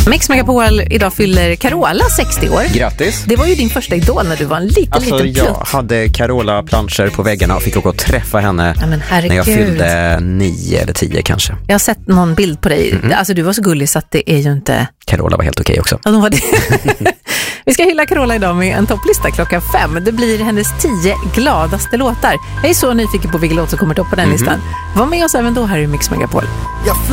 Mix Megapol idag fyller Carola 60 år. Grattis! Det var ju din första idol när du var en liten plutt. Jag hade Carola-planscher på väggarna och fick åka och träffa henne när jag fyllde 9 eller 10 kanske. Jag har sett någon bild på dig. Alltså du var så gullig så att det är ju inte... Carola var helt okej också. Ja, de var det. Vi ska hylla Carola idag med en topplista klockan 5. Det blir hennes 10 gladaste låtar. Jag är så nyfiken på vilken låt som kommer upp på den listan. Var med oss även då här i Mix Megapol.